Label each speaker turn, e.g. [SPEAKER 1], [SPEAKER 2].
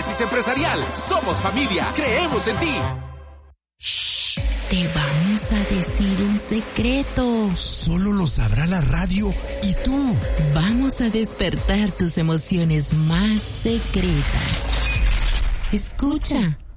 [SPEAKER 1] Crisis Empresarial. Somos familia. Creemos en ti.
[SPEAKER 2] Shh. Te vamos a decir un secreto.
[SPEAKER 3] Solo lo sabrá la radio y tú.
[SPEAKER 2] Vamos a despertar tus emociones más secretas. Escucha.